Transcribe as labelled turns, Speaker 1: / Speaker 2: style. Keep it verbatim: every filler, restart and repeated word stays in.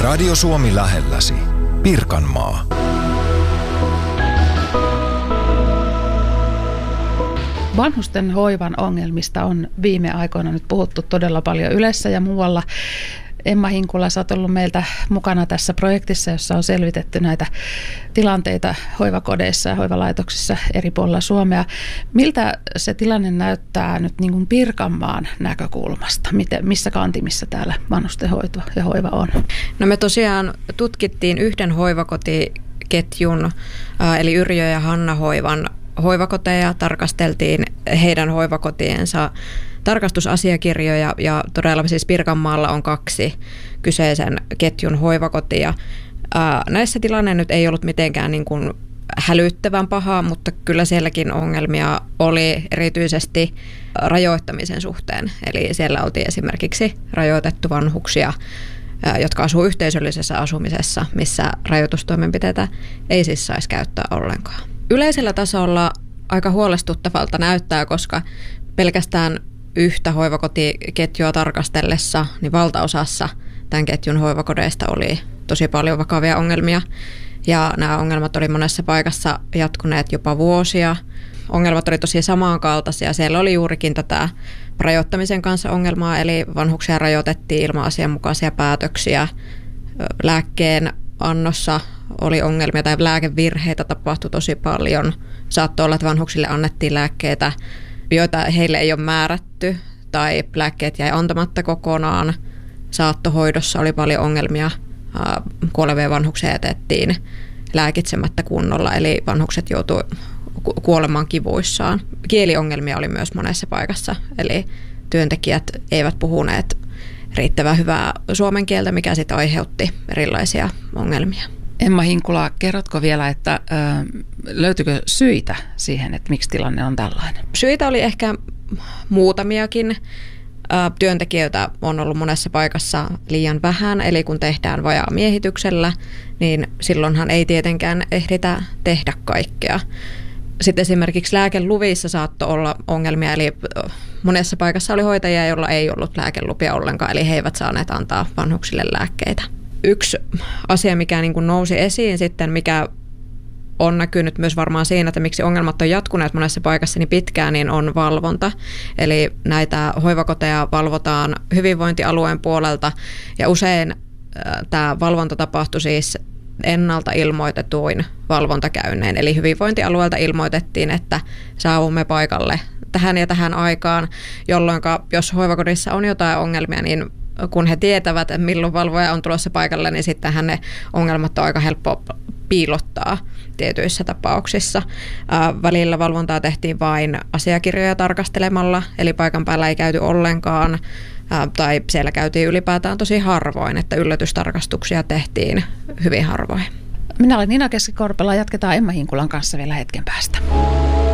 Speaker 1: Radio Suomi lähelläsi. Pirkanmaa.
Speaker 2: Vanhusten hoivan ongelmista on viime aikoina nyt puhuttu todella paljon Ylessä ja muualla. Emma Hinkula, sä oot ollut meiltä mukana tässä projektissa, jossa on selvitetty näitä tilanteita hoivakodeissa ja hoivalaitoksissa eri puolilla Suomea. Miltä se tilanne näyttää nyt niin kuin Pirkanmaan näkökulmasta? Miten, missä kantimissa täällä vanhustenhoito ja hoiva on?
Speaker 3: No me tosiaan tutkittiin yhden hoivakotiketjun, eli Yrjö ja Hanna Hoivan hoivakoteja, tarkasteltiin heidän hoivakotiensa tarkastusasiakirjoja ja todella siis Pirkanmaalla on kaksi kyseisen ketjun hoivakotia. Ää, näissä tilanne nyt ei ollut mitenkään niin kuin hälyttävän pahaa, mutta kyllä sielläkin ongelmia oli erityisesti rajoittamisen suhteen. Eli siellä oltiin esimerkiksi rajoitettu vanhuksia, ää, jotka asuu yhteisöllisessä asumisessa, missä rajoitustoimenpiteitä ei siis saisi käyttää ollenkaan. Yleisellä tasolla aika huolestuttavalta näyttää, koska pelkästään yhtä hoivakotiketjua tarkastellessa, niin valtaosassa tämän ketjun hoivakodeista oli tosi paljon vakavia ongelmia. Ja nämä ongelmat oli monessa paikassa jatkuneet jopa vuosia. Ongelmat oli tosi samankaltaisia. Siellä oli juurikin tätä rajoittamisen kanssa ongelmaa, eli vanhuksia rajoitettiin ilman asianmukaisia päätöksiä. Lääkkeen annossa oli ongelmia tai lääkevirheitä tapahtui tosi paljon. Saattoi olla, että vanhuksille annettiin lääkkeitä, joita heille ei ole määrätty, tai lääkkeet jäi antamatta kokonaan. Saattohoidossa oli paljon ongelmia. Kuolevia vanhuksia jätettiin lääkitsemättä kunnolla, eli vanhukset joutuivat kuolemaan kivuissaan. Kieliongelmia oli myös monessa paikassa, eli työntekijät eivät puhuneet riittävän hyvää suomen kieltä, mikä sitten aiheutti erilaisia ongelmia.
Speaker 2: Emma Hinkula, kerrotko vielä, että ö, löytyykö syitä siihen, että miksi tilanne on tällainen?
Speaker 3: Syitä oli ehkä muutamiakin. Ö, työntekijöitä on ollut monessa paikassa liian vähän, eli kun tehdään vajaa miehityksellä, niin silloinhan ei tietenkään ehditä tehdä kaikkea. Sitten esimerkiksi lääkeluvissa saattoi olla ongelmia, eli monessa paikassa oli hoitajia, joilla ei ollut lääkelupia ollenkaan, eli he eivät saaneet antaa vanhuksille lääkkeitä. Yksi asia, mikä niin kuin nousi esiin sitten, mikä on näkynyt myös varmaan siinä, että miksi ongelmat on jatkuneet monessa paikassa niin pitkään, niin on valvonta. Eli näitä hoivakoteja valvotaan hyvinvointialueen puolelta ja usein äh, tämä valvonta tapahtui siis ennalta ilmoitetuin valvontakäynnein. Eli hyvinvointialueelta ilmoitettiin, että saavumme paikalle tähän ja tähän aikaan, jolloin jos hoivakodissa on jotain ongelmia, niin kun he tietävät, että milloin valvoja on tulossa paikalle, niin sittenhän ne ongelmat on aika helppo piilottaa tietyissä tapauksissa. Ää, välillä valvontaa tehtiin vain asiakirjoja tarkastelemalla, eli paikan päällä ei käyty ollenkaan, ää, tai siellä käytiin ylipäätään tosi harvoin, että yllätystarkastuksia tehtiin hyvin harvoin.
Speaker 2: Minä olen Nina Keskikorpela, jatketaan Emma Hinkulan kanssa vielä hetken päästä.